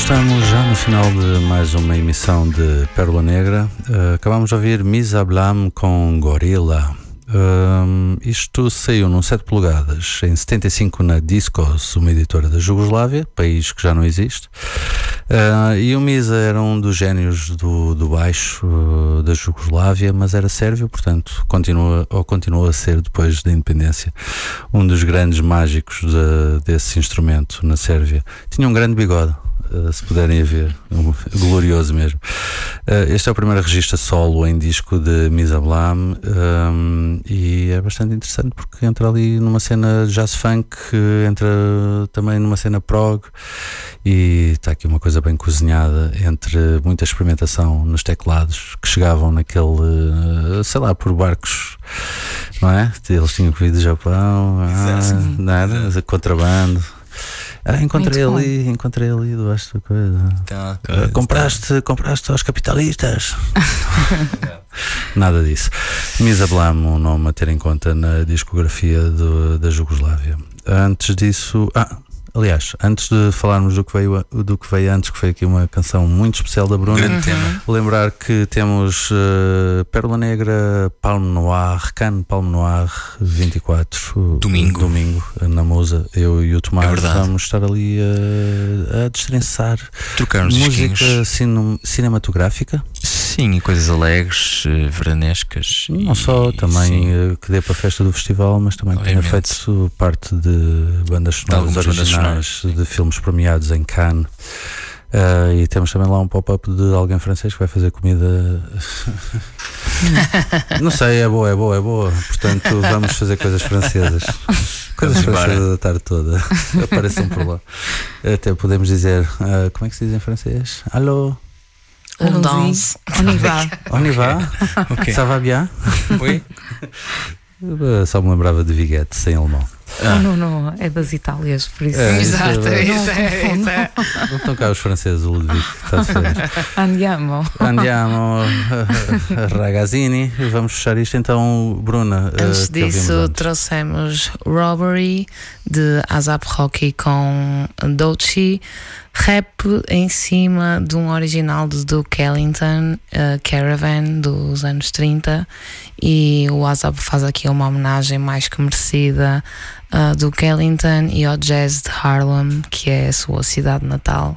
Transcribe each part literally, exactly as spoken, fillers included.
Estamos já no final de mais uma emissão de Pérola Negra. Uh, acabamos de ouvir Misa Blam com Gorilla. Uh, isto saiu num sete polegadas em setenta e cinco na Discos, uma editora da Jugoslávia, país que já não existe. Uh, e o Misa era um dos génios do, do baixo uh, da Jugoslávia, mas era sérvio, portanto continua, ou continua a ser, depois da independência, um dos grandes mágicos de, desse instrumento na Sérvia. Tinha um grande bigode. Uh, se puderem ver, um, glorioso mesmo. Uh, este é o primeiro registro solo em disco de Misa Blam, um, e é bastante interessante porque entra ali numa cena jazz funk, entra também numa cena prog, e está aqui uma coisa bem cozinhada entre muita experimentação nos teclados que chegavam naquele, uh, sei lá, por barcos, não é? Eles tinham que vir do Japão, ah, nada, contrabando. Ah, encontrei Muito ali, bom. encontrei ali do esta coisa. Tá, uh, compraste, tá. compraste aos capitalistas. Nada disso. Misa Blam, um nome a ter em conta na discografia do, da Jugoslávia. Antes disso, ah, aliás, antes de falarmos do que veio, do que veio antes, que foi aqui uma canção muito especial da Bruna, uhum. lembrar que temos uh, Pérola Negra, Palme Noir, Cannes Palme Noir vinte e quatro, domingo, domingo na Musa. Eu e o Tomás é vamos estar ali a, a destrinçar música cine, cinematográfica. Sim, e coisas alegres, veranescas. Não e, só, também sim. que dê para a festa do festival, mas também tenha feito parte de bandas sonoras originais, de filmes premiados em Cannes. Uh, e temos também lá um pop-up de alguém francês que vai fazer comida. Não sei, é boa, é boa, é boa. Portanto, vamos fazer coisas francesas. Coisas francesas a tarde toda. Apareçam por lá. Até podemos dizer, uh, como é que se diz em francês? Alô? On danse. On y va. On y va? Okay. Ça va bien? Oui. Só me lembrava de Viguette, sem alemão. Ah. Não, não, não, é das Itálias, por isso. É, Exato, é, isso é, isso é. Não estão cá os franceses, o Ludwig, está a ser. Andiamo. Andiamo, ragazzini. Vamos fechar isto então, Bruna. Antes uh, disso, antes. trouxemos Robbery de A$AP Rocky com Doechii, rap em cima de um original de Duke Ellington, uh, Caravan, dos anos trinta, e o A$AP faz aqui uma homenagem mais que merecida a Duke Ellington e ao jazz de Harlem, que é a sua cidade natal,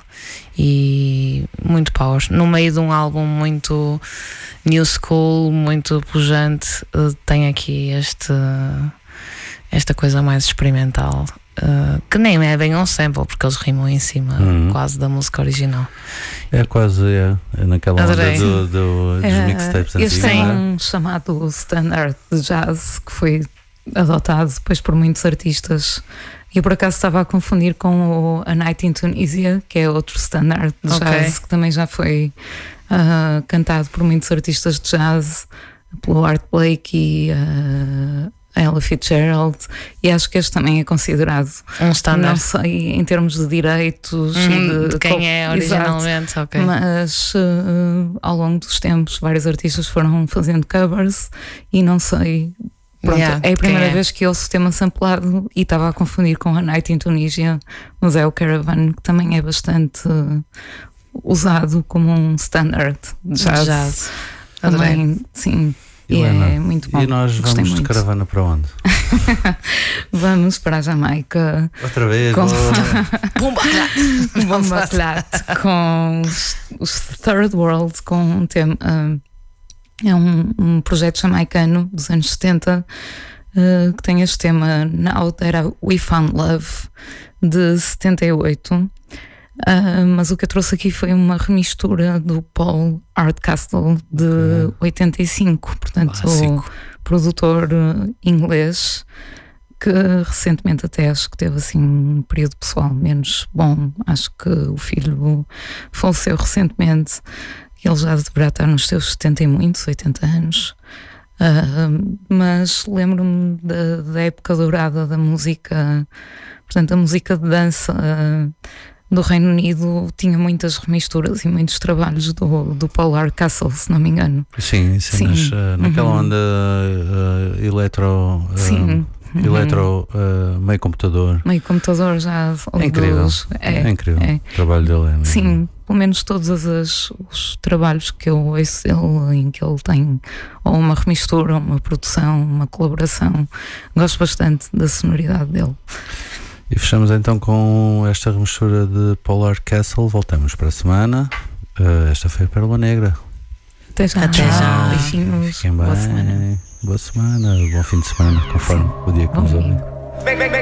e muito power, no meio de um álbum muito new school, muito pujante. Uh, tem aqui este, esta coisa mais experimental. Uh, que nem é bem um sample, porque eles rimam em cima uhum. quase da música original. É quase, é, é naquela onda do, do, dos é, mixtapes antigos. Este tem um chamado standard de jazz que foi adotado depois por muitos artistas. E eu por acaso estava a confundir com o A Night in Tunisia, que é outro standard de okay. jazz que também já foi uh, cantado por muitos artistas de jazz, pelo Art Blake e uh, Ella Fitzgerald, e acho que este também é considerado um standard, não sei em termos de direitos hum, de, de quem é originalmente, exato, okay. mas uh, ao longo dos tempos vários artistas foram fazendo covers e não sei, pronto, yeah, é a primeira é? vez que ouço o tema samplado e estava a confundir com A Night in Tunisia, mas é o Caravan, que também é bastante uh, usado como um standard de jazz, jazz. Também, sim. E é muito bom. E nós Gostei vamos muito. de caravana para onde? Vamos para a Jamaica. Outra vez? Com... Bomba Clat. Bomba Clat com os, os Third World, com um tema. Uh, é um, um projeto jamaicano dos anos setenta uh, que tem este tema Now That We Found Love, de setenta e oito. Uh, mas o que eu trouxe aqui foi uma remistura do Paul Hardcastle de okay. oitenta e cinco, portanto o produtor inglês, que recentemente até acho que teve assim um período pessoal menos bom. Acho que o filho faleceu recentemente, ele já deverá estar nos seus setenta e muitos, oitenta anos. Uh, mas lembro-me da, da época dourada da música, portanto a música de dança uh, do Reino Unido tinha muitas remisturas e muitos trabalhos do, do Paul Hardcastle, se não me engano. Sim, sim, sim. Mas, uh, naquela uhum. onda uh, eletro uh, sim. Uhum. eletro, uh, meio computador. Meio computador já. É incrível. Dos, é, é incrível. é. O trabalho dele é. Sim, pelo menos todos as, os trabalhos que eu ouço ele, em que ele tem ou uma remistura, uma produção, uma colaboração, gosto bastante da sonoridade dele. E fechamos então com esta remistura de Polar Castle. Voltamos para a semana. Uh, esta foi a Pérola Negra. Até já. Até já. Beijinhos. Fiquem bem. Boa semana. Boa semana. Bom fim de semana, conforme o dia que nos ouvem.